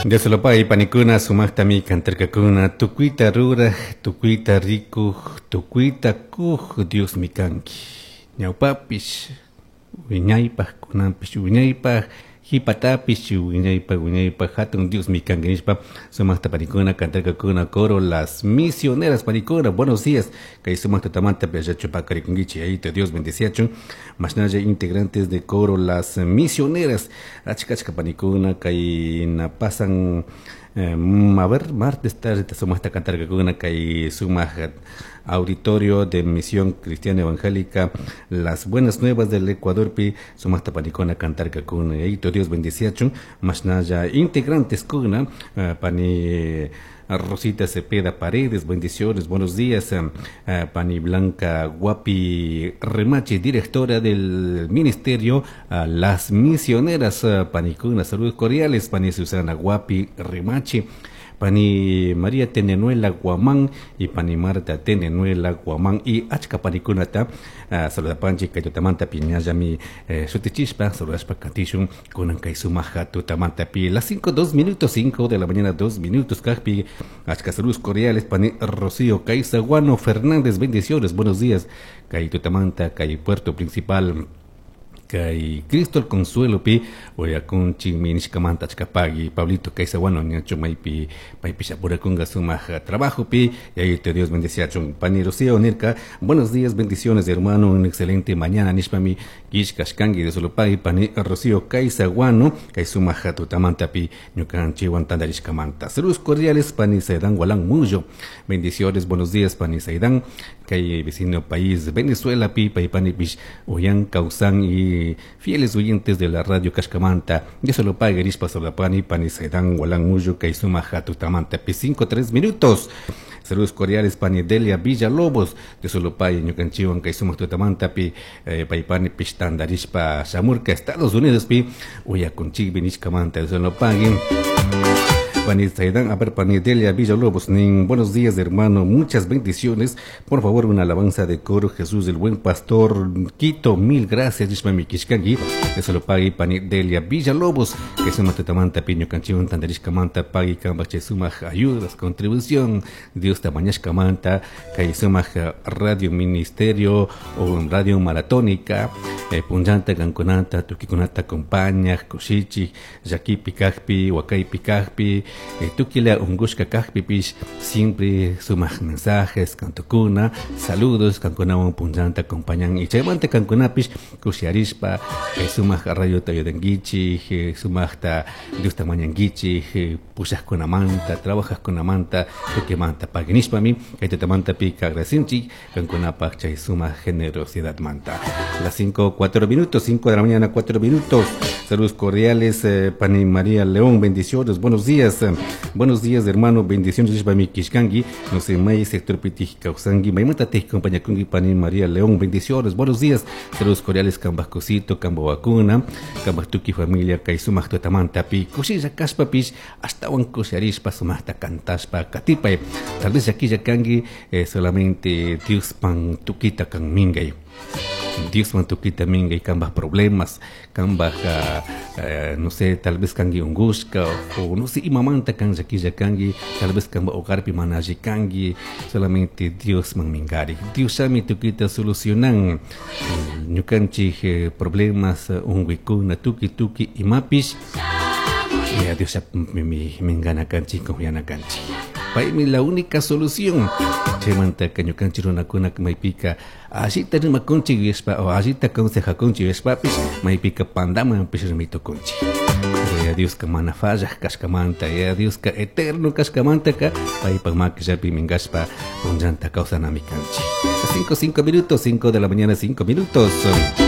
De Solopay, Panicuna, Sumachtami, Cantercacuna, Tucuita Rura, Tucuita Rico, Tucuita Cuj, Dios mi canqui. Ñaupapis, Viñaypa, Cunampis, Viñaypa, Hipatapis, Viñaypa, Hatun, Dios mi canguispa, Sumachta Panicuna, Cantercacuna, Coro, las misioneras Panicuna, buenos días, que Sumachta Tamanta, Pejachupa, Caricungichi, ahí te Dios bendiciacho, Masnaya, integrantes de Coro, las misioneras, Achicachca Panicuna, que pasan. A ver, martes tarde somos esta cantar que con que suma auditorio de Misión Cristiana Evangélica Las Buenas Nuevas del Ecuador pi somos esta panicona cantar que con y Dios bendiciacho más nada integrantes con pani Rosita Cepeda Paredes, bendiciones, buenos días. Pani Blanca Guapi Remachi, directora del Ministerio Las Misioneras, Panicuna, saludos cordiales. Pani Susana Guapi Remachi, Pani María Tenenuela Guamán y Pani Marta Tenenuela Guamán y Achka Panicunata, saluda Panchi, Kayotamanta Piñaya mi Sutichispa, saludas Pacatishun, Kunan Kaisumaja, Tutamanta Pi, las 2 minutos, 5 de la mañana, 2 minutos, Caspi, Achka saludos cordiales, Pani Rocío Caizaguano Fernández, bendiciones, buenos días, Kayutamanta, Kay Puerto Principal. Kay Cristo el Consuelo pi oya con chiminishkamanta chkapagi Pablito Caizaguano ñacho maipi shapura kunga sumaja trabajo pi y ahí te Dios bendicia chun Pani Rocío Nirka, buenos días, bendiciones hermano, una excelente mañana nishpami kishkashkangi de Solopay Pani Rocío Caizaguano kay sumaja tutamanta pi ñukan chiwantandarishkamanta saludos cordiales Pani Saidan Gualán Muyo, bendiciones, buenos días Pani Saidan kay vecino país Venezuela pi Pani pish oyan Causan y fieles oyentes de la radio Cascamanta, de Solopay, Gerispa Solapani, Pani Saidan, Gualán Muyo, Kaisuma, Hatutamanta, P5, 3 minutos. Saludos cordiales, Pani Delia Villalobos, de Solopay, Ñucanchiwan, Kaisuma, Tutamanta, Pi, Paipani, Pistandarispa, Shamurka, Estados Unidos, Pi, Uya Conchi, Vinishkamanta, de Solopay. Pani Saidan, a ver, Pani Delia Villalobos, buenos días, hermano, muchas bendiciones. Por favor, una alabanza de coro, Jesús, el buen pastor, Quito, mil gracias, Yishmami Kishkangi, eso lo pague Pani Delia Villalobos, que se mata tamanta, Piño Canchión, Tandarishkamanta, pague Cambache Sumaj, ayudas, contribución, Dios Tamañashkamanta, que Sumaj Radio Ministerio, o Radio Maratónica, Punjanta, Ganconanta, Tukikunata, Compaña, Koshichi, Yaki Pikajpi, Wakai Pikajpi, Tukila Ungushka Kajpipish, siempre sumas mensajes, Cantocuna, saludos, Canconawan Punjanta acompañan y Chayamante Canconapish, Kushiarispa, Sumaj Radio Tayodengichi, Sumajta Dios Tamañangichi, Pushas con Amanta, trabajas con Amanta, Tukimanta Paginishpami, Kaitamanta Pika Gracinchi, Canconapa Chay Suma Generosidad Manta. Las 4 minutos, 5 de la mañana, 4 minutos. Saludos cordiales, Pani María León, bendiciones, buenos días. Buenos días, hermano, bendiciones para mi Kishkangi, no sé, May, sector Pitij, Kausangi, Maimata, compañía Kungi, Pani María León, bendiciones, buenos días. Saludos cordiales, Cambascosito, Cambo Vacuna, Cambastuki familia, Kaisumach, Tamanta, Pi, Kushija Kaspapish, hasta Wankusharispa, Sumasta Cantaspa, Katipae. Tal vez aquí Yakangi, solamente Dios Pan Tukita Kanmingay. Dios mantuquita minga y cambas problemas, cambas, no sé, tal vez kangi ungushka, o no sé, imamanta kangi kangi, tal vez camba ogarpi manaji kangi, solamente Dios mangmingari. Dios sami tuquita solucionan, ñukanchi problemas, unguikuna, tuki y mapish, y a Dios mingana kanchi, confiana kanchi. Paimi la única solución. Chemanta cañucanchi runakuna maipica allita rima conchi viespa o allita conseja conchi viespa pis maipica pandama pisrimito conchi. Dios ka mana falla cascamanta Dios ka eterno cascamanta ka paipa maquilla pimingaspa punjanta causa namicanchi. 5 minutos, 5 de la mañana, 5 minutos.